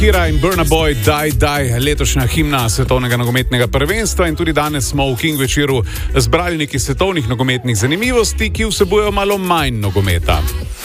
Kira in Burna Boy, Die, letošnja himna svetovnega nogometnega prvenstva in tudi danes smo v King večeru zbrali nekaj svetovnih nogometnih zanimivosti, ki vsebujejo malo manj nogometa.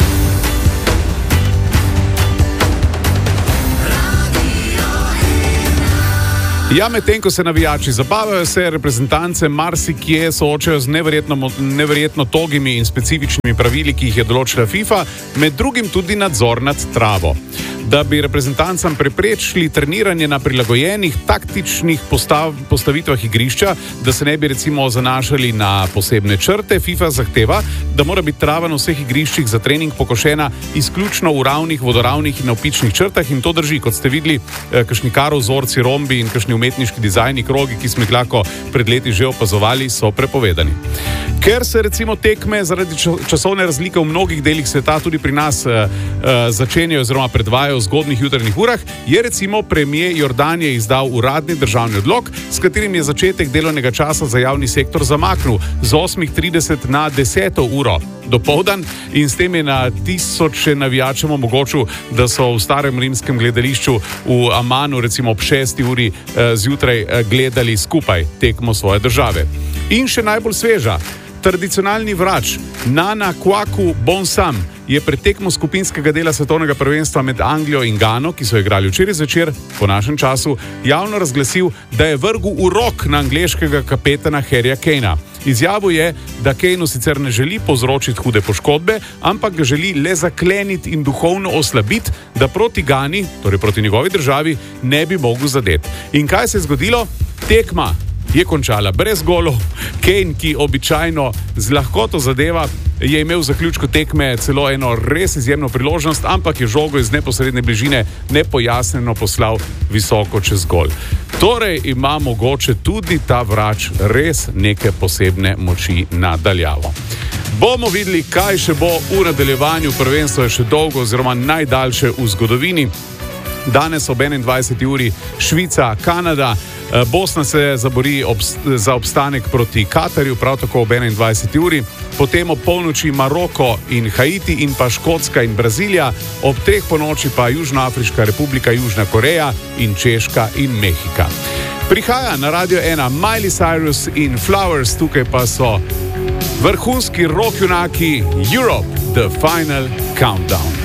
Ja, medtem ko se navijači zabavajo, se reprezentance marsikje soočajo z neverjetno togimi in specifičnimi pravili, ki jih je določila FIFA, med drugim tudi nadzor nad travo. Da bi reprezentancam preprečili treniranje na prilagojenih taktičnih postavitvah igrišča, da se ne bi recimo zanašali na posebne črte, FIFA zahteva, da mora biti trava na vseh igriščih za trening pokošena izključno v ravnih, vodoravnih in navpičnih črtah in to drži, kot ste videli, kakšni karo vzorci, rombi in kakšni umetniški dizajni, krogi, ki smo jih lahko pred leti že opazovali, so prepovedani. Ker se recimo tekme zaradi časovne razlike v mnogih delih sveta tudi pri nas začenjajo oziroma predvajajo v zgodnjih jutranjih urah, je recimo premier Jordanije izdal uradni državni odlok, s katerim je začetek delovnega časa za javni sektor zamaknil z 8:30 na 10. uro dopoldan in s tem je na tisoče navijačem omogočil, da so v starem rimskem gledališču v Amanu recimo ob 6. uri zjutraj gledali skupaj tekmo svoje države. In še najbolj sveža. Tradicionalni vrač Nana Kwaku Bonsam je pred tekmo skupinskega dela svetovnega prvenstva med Anglijo in Gano, ki so igrali včeraj zvečer po našem času, javno razglasil, da je vrgel urok na angleškega kapetana Harryja Kanea. Izjavil je, da Kaneu sicer ne želi povzročiti hude poškodbe, ampak ga želi le zakleniti in duhovno oslabiti, da proti Gani, torej proti njegovi državi, ne bi mogel zadeti. In kaj se je zgodilo? Tekma je končala brez golov. Kane, ki običajno z lahkoto zadeva, je imel v zaključku tekme celo eno res izjemno priložnost, ampak je žogo iz neposredne bližine nepojasnjeno poslal visoko čez gol. Torej ima mogoče tudi ta vrač res neke posebne moči nadaljavo. Bomo videli, kaj še bo v nadaljevanju. Prvenstvo je še dolgo oziroma najdaljše v zgodovini. Danes ob 21. uri Švica, Kanada. Bosna se zabori za obstanek proti Katarju, prav tako ob 21. uri. Potem ob polnoči Maroko in Haiti in pa Škotska in Brazilija. Ob 3. ponoči pa Južnoafriška republika, Južna Koreja in Češka in Mehika. Prihaja na Radio 1 Miley Cyrus in Flowers, tukaj pa so vrhunski rock junaki Europe, The Final Countdown.